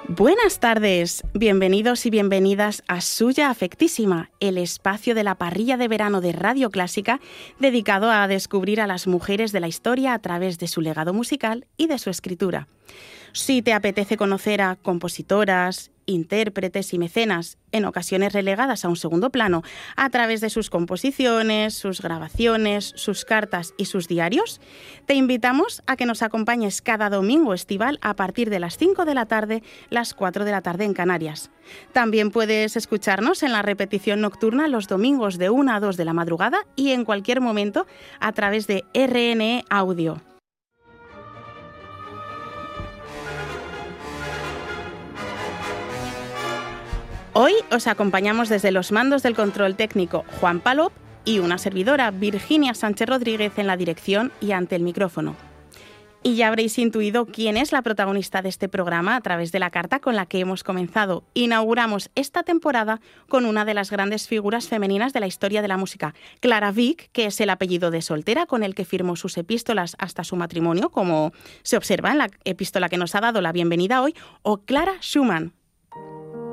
Buenas tardes, bienvenidos y bienvenidas a Suya Afectísima, el espacio de la parrilla de verano de Radio Clásica dedicado a descubrir a las mujeres de la historia a través de su legado musical y de su escritura. Si te apetece conocer a compositoras, intérpretes y mecenas, en ocasiones relegadas a un segundo plano, a través de sus composiciones, sus grabaciones, sus cartas y sus diarios, te invitamos a que nos acompañes cada domingo estival a partir de las 5 de la tarde, las 4 de la tarde en Canarias. También puedes escucharnos en la repetición nocturna los domingos de 1 a 2 de la madrugada y en cualquier momento a través de RNE Audio. Hoy os acompañamos desde los mandos del control técnico Juan Palop y una servidora, Virginia Sánchez Rodríguez, en la dirección y ante el micrófono. Y ya habréis intuido quién es la protagonista de este programa a través de la carta con la que hemos comenzado. Inauguramos esta temporada con una de las grandes figuras femeninas de la historia de la música, Clara Wieck, que es el apellido de soltera con el que firmó sus epístolas hasta su matrimonio, como se observa en la epístola que nos ha dado la bienvenida hoy, o Clara Schumann,